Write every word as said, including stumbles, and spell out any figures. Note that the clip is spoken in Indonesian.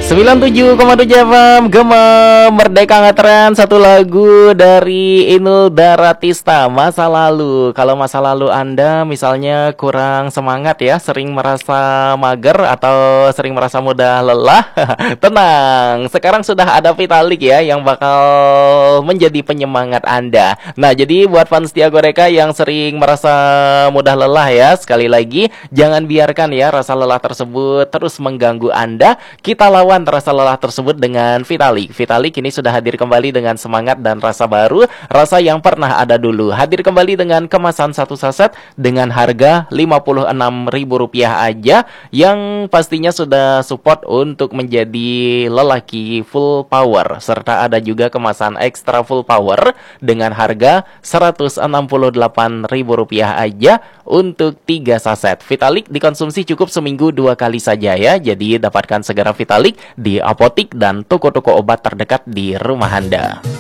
sembilan puluh tujuh koma tujuh F M Gema Merdeka Ngetren. Satu lagu dari Inul Daratista, Masa Lalu. Kalau masa lalu Anda misalnya kurang semangat ya, sering merasa mager atau sering merasa mudah lelah, tenang, sekarang sudah ada Vitalik ya yang bakal menjadi penyemangat Anda. Nah, jadi buat fans Tia Goreka yang sering merasa mudah lelah ya, sekali lagi jangan biarkan ya rasa lelah tersebut terus mengganggu Anda. Kita lawan rasa lelah tersebut dengan Vitalik. Vitalik ini sudah hadir kembali dengan semangat dan rasa baru, rasa yang pernah ada dulu. Hadir kembali dengan kemasan satu saset dengan harga lima puluh enam ribu rupiah aja, yang pastinya sudah support untuk menjadi lelaki full power. Serta ada juga kemasan extra full power dengan harga seratus enam puluh delapan ribu rupiah aja untuk tiga saset. Vitalik dikonsumsi cukup seminggu dua kali saja ya. Jadi dapatkan segera Vitalik di apotik dan toko-toko obat terdekat di rumah Anda.